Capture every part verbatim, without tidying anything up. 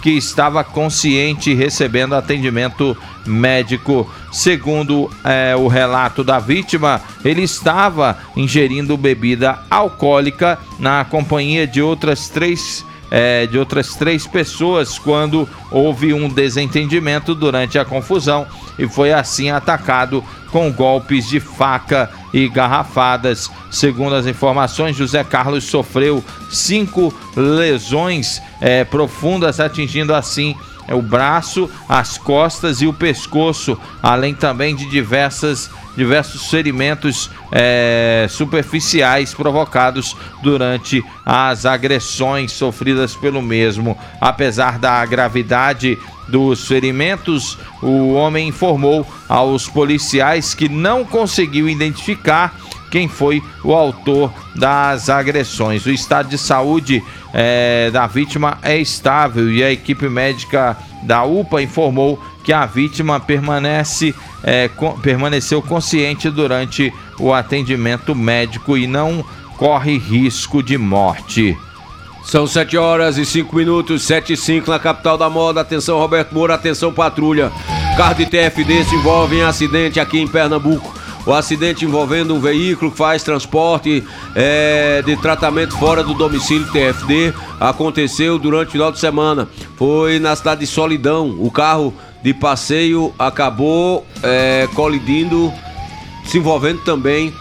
que estava consciente e recebendo atendimento médico. Segundo é, o relato da vítima, ele estava ingerindo bebida alcoólica na companhia de outras três É, de outras três pessoas quando houve um desentendimento durante a confusão e foi assim atacado com golpes de faca e garrafadas. Segundo as informações, José Carlos sofreu cinco lesões é, profundas, atingindo assim o braço, as costas e o pescoço, além também de diversas diversos ferimentos é, superficiais provocados durante as agressões sofridas pelo mesmo. Apesar da gravidade dos ferimentos, o homem informou aos policiais que não conseguiu identificar quem foi o autor das agressões. O estado de saúde é, da vítima é estável e a equipe médica da U P A informou que a vítima permanece, é, com, permaneceu consciente durante o atendimento médico e não corre risco de morte. São sete horas e cinco minutos, sete e cinco na capital da moda. Atenção, Roberto Moura, atenção, patrulha. Carro de T F D se envolve em acidente aqui em Pernambuco. O acidente envolvendo um veículo que faz transporte é, de tratamento fora do domicílio T F D aconteceu durante o final de semana. Foi na cidade de Solidão. O carro de passeio acabou é, colidindo, se envolvendo também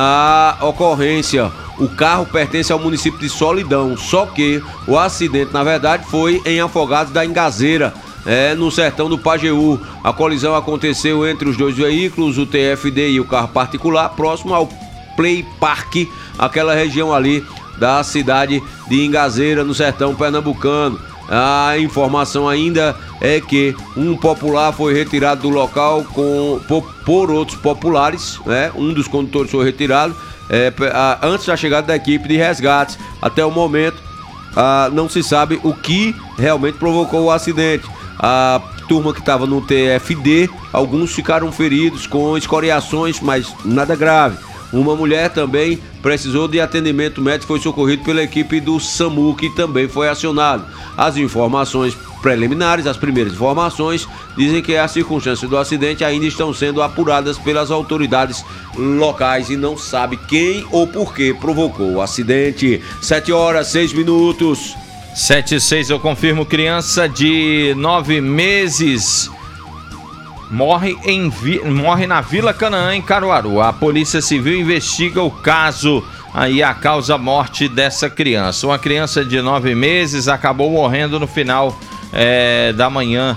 na ocorrência. O carro pertence ao município de Solidão, só que o acidente, na verdade, foi em Afogados da Ingazeira, é, no sertão do Pajeú. A colisão aconteceu entre os dois veículos, o T F D e o carro particular, próximo ao Play Park, aquela região ali da cidade de Ingazeira, no sertão pernambucano. A informação ainda é que um popular foi retirado do local com, por, por outros populares, né? Um dos condutores foi retirado é, a, antes da chegada da equipe de resgates. Até o momento, a, não se sabe o que realmente provocou o acidente. A turma que estava no T F D, alguns ficaram feridos com escoriações, mas nada grave. Uma mulher também precisou de atendimento médico, foi socorrido pela equipe do SAMU, que também foi acionado. As informações preliminares, as primeiras informações, dizem que as circunstâncias do acidente ainda estão sendo apuradas pelas autoridades locais e não sabe quem ou por que provocou o acidente. sete horas, seis minutos. sete e seis, eu confirmo, criança de nove meses morre, em vi... morre na Vila Canaã, em Caruaru. A Polícia Civil investiga o caso e a causa-morte dessa criança. Uma criança de nove meses acabou morrendo no final é, da manhã,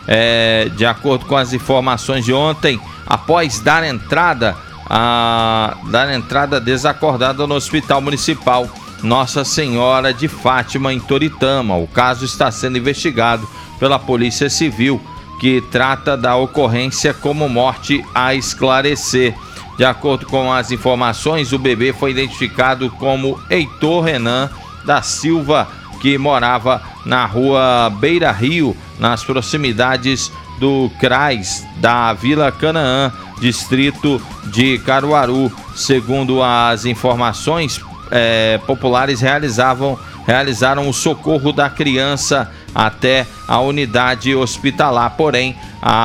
é, de acordo com as informações de ontem, após dar entrada, a... dar entrada desacordada no Hospital Municipal Nossa Senhora de Fátima, em Toritama. O caso está sendo investigado pela Polícia Civil, que trata da ocorrência como morte a esclarecer. De acordo com as informações, o bebê foi identificado como Heitor Renan da Silva, que morava na rua Beira Rio, nas proximidades do C R A S da Vila Canaã, distrito de Caruaru. Segundo as informações, é, populares realizavam, realizaram o socorro da criança até a unidade hospitalar, porém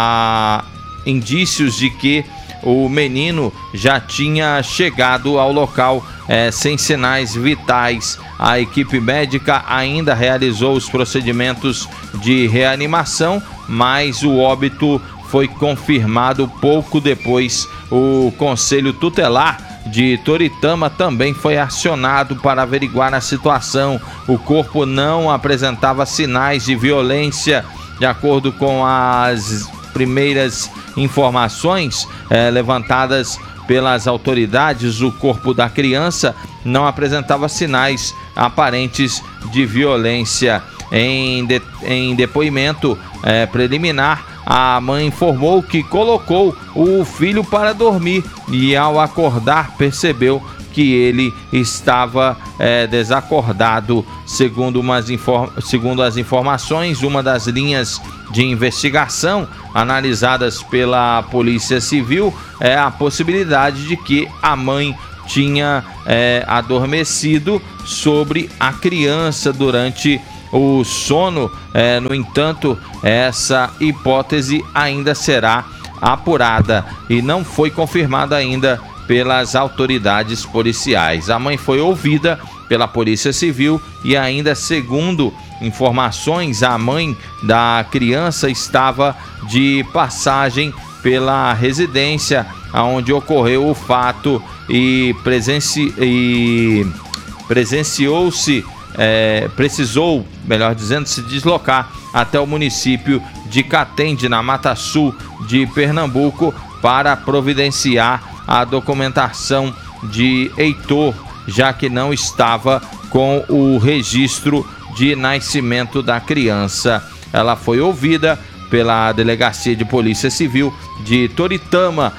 há indícios de que o menino já tinha chegado ao local é, sem sinais vitais. A equipe médica ainda realizou os procedimentos de reanimação, mas o óbito foi confirmado pouco depois. O Conselho Tutelar de Toritama também foi acionado para averiguar a situação. O corpo não apresentava sinais de violência. De acordo com as primeiras informações eh, levantadas pelas autoridades, o corpo da criança não apresentava sinais aparentes de violência. Em, de, em depoimento eh, preliminar, a mãe informou que colocou o filho para dormir e, ao acordar, percebeu que ele estava é, desacordado. Segundo, umas inform... Segundo as informações, uma das linhas de investigação analisadas pela Polícia Civil é a possibilidade de que a mãe tinha é, adormecido sobre a criança durante o sono. É, no entanto, essa hipótese ainda será apurada e não foi confirmada ainda pelas autoridades policiais. A mãe foi ouvida pela Polícia Civil e ainda, segundo informações, a mãe da criança estava de passagem pela residência onde ocorreu o fato e, presenci... e presenciou-se, é, precisou, melhor dizendo, se deslocar até o município de Catende, na Mata Sul de Pernambuco, para providenciar a documentação de Heitor, já que não estava com o registro de nascimento da criança. Ela foi ouvida pela Delegacia de Polícia Civil de Toritama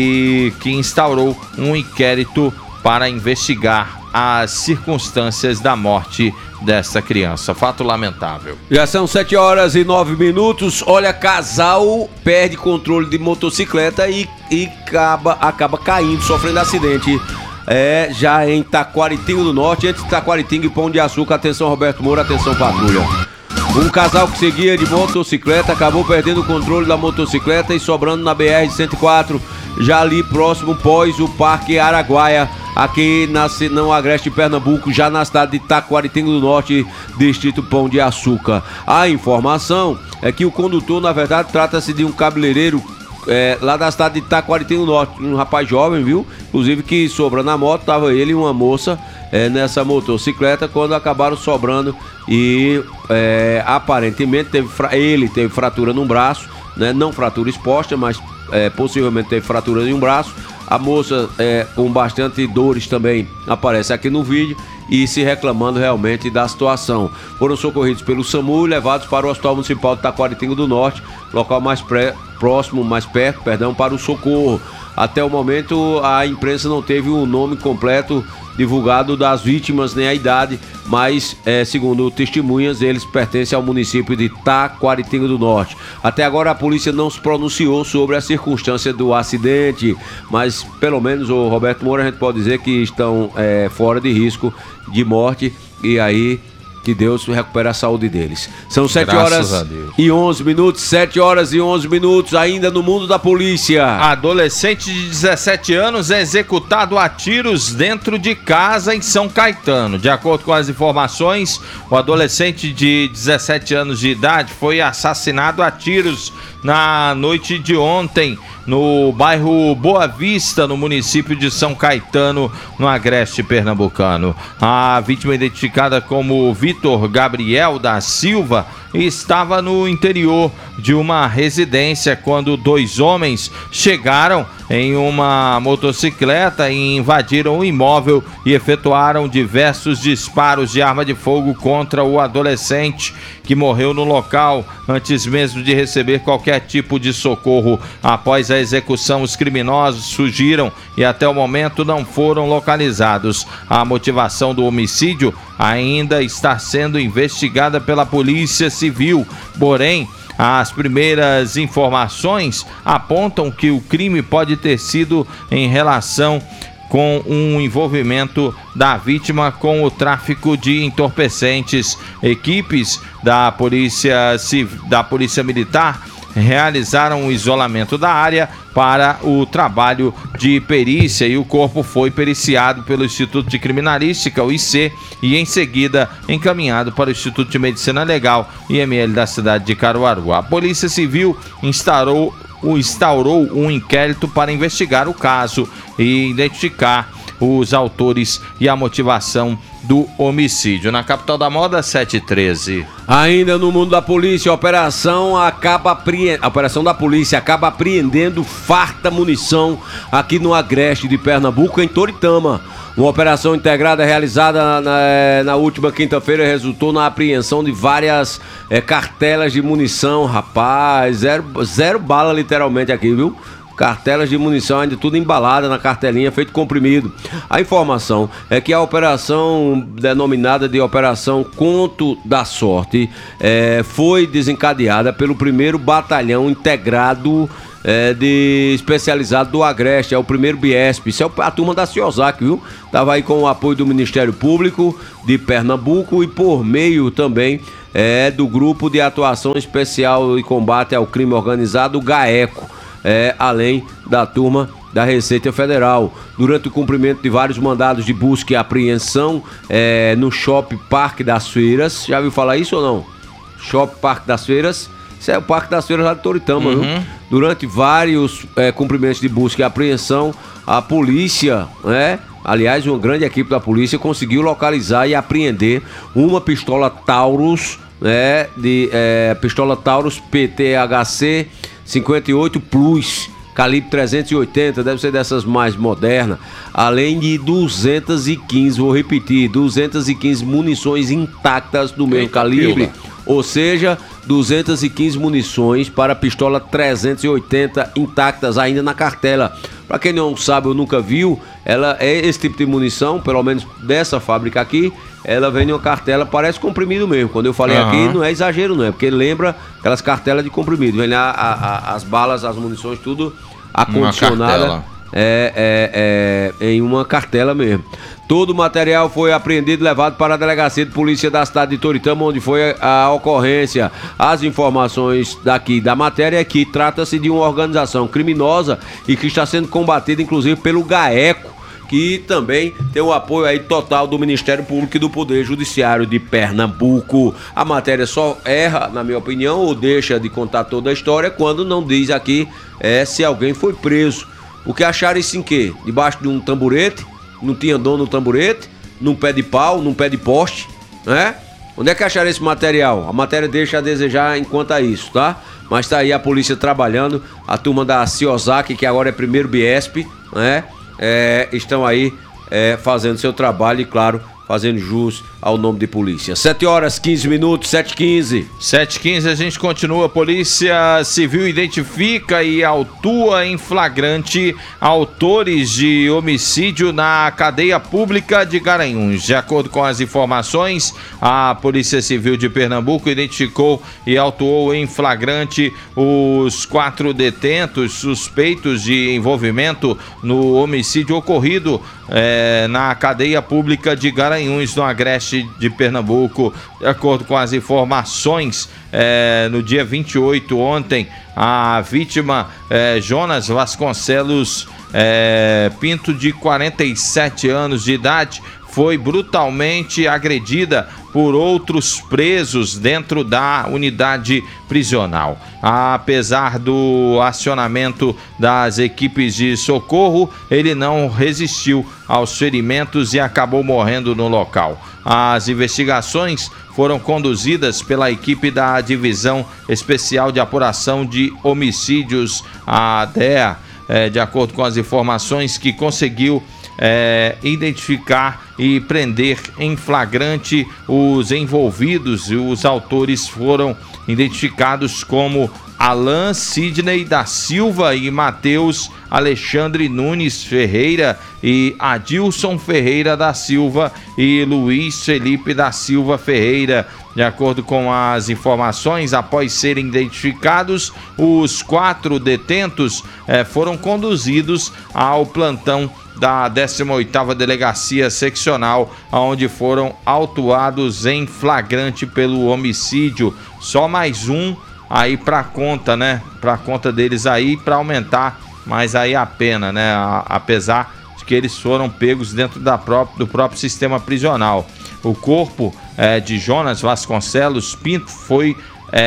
e que instaurou um inquérito para investigar as circunstâncias da morte desta criança. Fato lamentável. Já são sete horas e nove minutos. Olha, casal perde controle de motocicleta e, e acaba, acaba caindo, sofrendo acidente. É, já em Taquaritinga do Norte, entre Taquaritinga e Pão de Açúcar. Atenção, Roberto Moura, atenção, patrulha. Um casal que seguia de motocicleta acabou perdendo o controle da motocicleta e sobrando na B R cento e quatro, já ali próximo pós o Parque Araguaia, aqui na no Agreste de Pernambuco, já na cidade de Taquaritinga do Norte, distrito Pão de Açúcar. A informação é que o condutor, na verdade, trata-se de um cabeleireiro é, lá da cidade de Taquaritinga do Norte, um rapaz jovem, viu? Inclusive que sobra na moto, tava ele e uma moça é, nessa motocicleta, quando acabaram sobrando e é, aparentemente teve fra... ele teve fratura num braço, né? Não fratura exposta, mas é, possivelmente teve fratura em um braço. A moça é, com bastante dores também aparece aqui no vídeo e se reclamando realmente da situação. Foram socorridos pelo SAMU e levados para o Hospital Municipal de Taquaritinga do Norte, local mais pré, próximo, mais perto, perdão, para o socorro. Até o momento a imprensa não teve o nome completo divulgado das vítimas nem a idade, mas é, segundo testemunhas, eles pertencem ao município de Taquaritinga do Norte. Até agora a polícia não se pronunciou sobre a circunstância do acidente, mas pelo menos, o Roberto Moura, a gente pode dizer que estão é, fora de risco de morte, e aí que Deus recupere a saúde deles. São sete horas e onze minutos, sete horas e onze minutos, ainda no mundo da polícia. Adolescente de dezessete anos é executado a tiros dentro de casa em São Caetano. De acordo com as informações, o adolescente de dezessete anos de idade foi assassinado a tiros na noite de ontem, no bairro Boa Vista, no município de São Caetano, no Agreste Pernambucano. A vítima, identificada como Vitor Gabriel da Silva, estava no interior de uma residência quando dois homens chegaram em uma motocicleta e invadiram o imóvel e efetuaram diversos disparos de arma de fogo contra o adolescente, que morreu no local antes mesmo de receber qualquer tipo de socorro. Após a execução, os criminosos fugiram e até o momento não foram localizados. A motivação do homicídio ainda está sendo investigada pela Polícia Civil, porém as primeiras informações apontam que o crime pode ter sido em relação com um envolvimento da vítima com o tráfico de entorpecentes. Equipes da Polícia Civil, da Polícia Militar realizaram o isolamento da área para o trabalho de perícia e o corpo foi periciado pelo Instituto de Criminalística, o I C, e em seguida encaminhado para o Instituto de Medicina Legal, I M L, da cidade de Caruaru. A Polícia Civil instaurou, instaurou um inquérito para investigar o caso e identificar os autores e a motivação do homicídio. Na capital da moda, sete e treze. Ainda no mundo da polícia, a operação, acaba apre... a operação da polícia acaba apreendendo farta munição aqui no Agreste de Pernambuco, em Toritama. Uma operação integrada realizada na, na última quinta-feira resultou na apreensão de várias é, cartelas de munição. Rapaz, zero, zero bala literalmente aqui, viu? Cartelas de munição, ainda tudo embalada na cartelinha, feito comprimido. A informação é que a operação, denominada de Operação Conto da Sorte, é, foi desencadeada pelo primeiro Batalhão Integrado é, de especializado do Agreste, é o primeiro Biesp. Isso é a turma da Ciosac, viu? Tava aí com o apoio do Ministério Público de Pernambuco e por meio também é, do Grupo de Atuação Especial e Combate ao Crime Organizado, o GAECO, é, além da turma da Receita Federal, durante o cumprimento de vários mandados de busca e apreensão é, no Shopping Parque das Feiras. Já ouviu falar isso ou não? Shopping Parque das Feiras. Isso é o Parque das Feiras lá de Toritama, uhum. viu? Durante vários é, cumprimentos de busca e apreensão, a polícia, né? Aliás, uma grande equipe da polícia conseguiu localizar e apreender uma pistola Taurus, né? De, é, pistola Taurus P T H C cinquenta e oito Plus, calibre trezentos e oitenta, deve ser dessas mais modernas, além de duzentas e quinze, vou repetir, duzentas e quinze munições intactas do mesmo Eita calibre, pila. Ou seja, duzentas e quinze munições para a pistola trezentos e oitenta intactas ainda na cartela. Para quem não sabe ou nunca viu, ela é esse tipo de munição, pelo menos dessa fábrica aqui, ela vem em uma cartela, parece comprimido mesmo. Quando eu falei uhum. aqui, não é exagero não, é porque lembra aquelas cartelas de comprimido. Vem lá a, a, as balas, as munições, tudo acondicionada é, é, é, em uma cartela mesmo. Todo o material foi apreendido e levado para a delegacia de polícia da cidade de Toritama, onde foi a ocorrência. As informações daqui da matéria é que trata-se de uma organização criminosa e que está sendo combatida inclusive pelo GAECO, que também tem o apoio aí total do Ministério Público e do Poder Judiciário de Pernambuco. A matéria só erra, na minha opinião, ou deixa de contar toda a história quando não diz aqui é, se alguém foi preso. O que acharam isso em quê? Debaixo de um tamborete? Não tinha dono no tamborete? Num pé de pau? Num pé de poste? Né? Onde é que acharam esse material? A matéria deixa a desejar enquanto a isso, tá? Mas tá aí a polícia trabalhando, a turma da Ciosac, que agora é primeiro Biesp, né? É, estão aí é, fazendo seu trabalho e, claro, fazendo jus ao nome de polícia. sete horas, quinze minutos, sete e quinze. sete e quinze, a gente continua. Polícia Civil identifica e autua em flagrante autores de homicídio na cadeia pública de Garanhuns. De acordo com as informações, a Polícia Civil de Pernambuco identificou e autuou em flagrante os quatro detentos suspeitos de envolvimento no homicídio ocorrido é, na cadeia pública de Garanhuns, no Agreste de Pernambuco. De acordo com as informações, é, no dia vinte e oito, ontem, a vítima é, Jonas Vasconcelos é, Pinto, de quarenta e sete anos de idade, foi brutalmente agredida por outros presos dentro da unidade prisional. Apesar do acionamento das equipes de socorro, ele não resistiu aos ferimentos e acabou morrendo no local. As investigações foram conduzidas pela equipe da Divisão Especial de Apuração de Homicídios, a D E A, é, de acordo com as informações que conseguiu É, identificar e prender em flagrante os envolvidos, e os autores foram identificados como Alan Sidney da Silva e Matheus Alexandre Nunes Ferreira e Adilson Ferreira da Silva e Luiz Felipe da Silva Ferreira. De acordo com as informações, após serem identificados, os quatro detentos eh, foram conduzidos ao plantão da décima oitava Delegacia Seccional, onde foram autuados em flagrante pelo homicídio. Só mais um aí pra conta, né? Pra conta deles aí, pra aumentar mais aí a pena, né? A, apesar de que eles foram pegos dentro da própria, do próprio sistema prisional. O corpo é, de Jonas Vasconcelos Pinto foi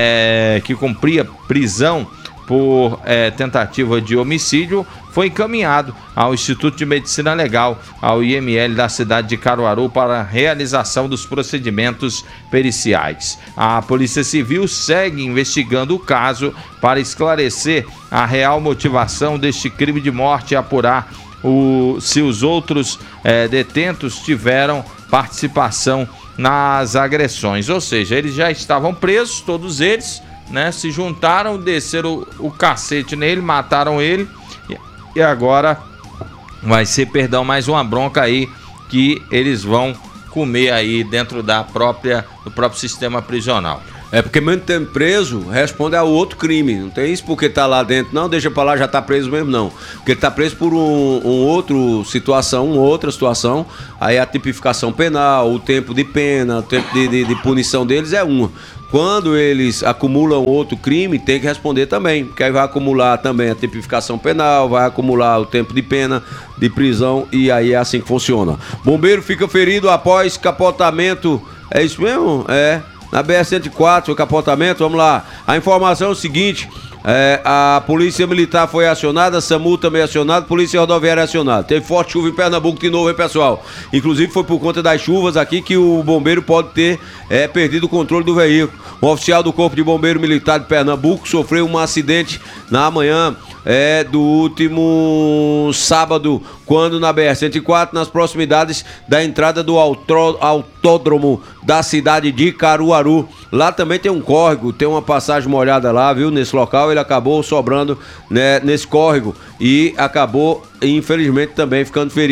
é, que cumpria prisão por é, tentativa de homicídio, foi encaminhado ao Instituto de Medicina Legal, ao I M L da cidade de Caruaru, para a realização dos procedimentos periciais. A Polícia Civil segue investigando o caso para esclarecer a real motivação deste crime de morte e apurar o, se os outros é, detentos tiveram participação nas agressões. Ou seja, eles já estavam presos, todos eles, né, se juntaram, desceram o, o cacete nele, mataram ele e, e agora vai ser, perdão, mais uma bronca aí que eles vão comer aí dentro da própria, do próprio sistema prisional. É porque mesmo tempo preso, responde a outro crime. Não tem isso porque tá lá dentro, não, deixa pra lá, já tá preso mesmo, não. Porque ele tá preso por um, um outro situação, uma outra situação, aí a tipificação penal, o tempo de pena, o tempo de, de, de punição deles é uma. Quando eles acumulam outro crime, tem que responder também, porque aí vai acumular também a tipificação penal, vai acumular o tempo de pena, de prisão, e aí é assim que funciona. Bombeiro fica ferido após capotamento, é isso mesmo? É, na B R cento e quatro, o capotamento, vamos lá. A informação é o seguinte... É, a Polícia Militar foi acionada, a SAMU também acionada, Polícia Rodoviária acionada. Teve forte chuva em Pernambuco de novo, hein, pessoal? Inclusive foi por conta das chuvas aqui que o bombeiro pode ter é, perdido o controle do veículo. Um oficial do Corpo de Bombeiro Militar de Pernambuco sofreu um acidente na manhã é, do último sábado, quando na B R cento e quatro, nas proximidades da entrada do autó- autódromo da cidade de Caruaru. Lá também tem um córrego, tem uma passagem molhada lá, viu? Nesse local ele acabou sobrando, né, nesse córrego e acabou, infelizmente, também ficando ferido.